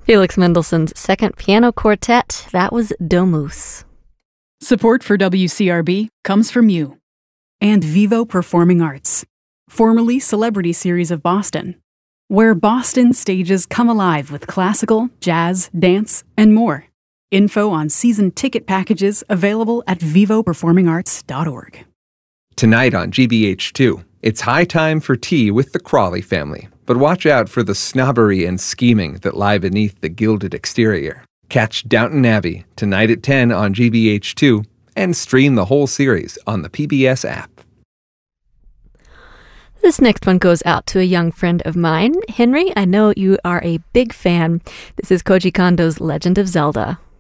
Felix Mendelssohn's Second Piano Quartet, that was Domus. Support for WCRB comes from you. And Vivo Performing Arts, formerly Celebrity Series of Boston, where Boston stages come alive with classical, jazz, dance, and more. Info on season ticket packages available at vivoperformingarts.org. Tonight on GBH2, it's high time for tea with the Crawley family, but watch out for the snobbery and scheming that lie beneath the gilded exterior. Catch Downton Abbey tonight at 10 on GBH2 and stream the whole series on the PBS app. This next one goes out to a young friend of mine. Henry, I know you are a big fan. This is Koji Kondo's Legend of Zelda.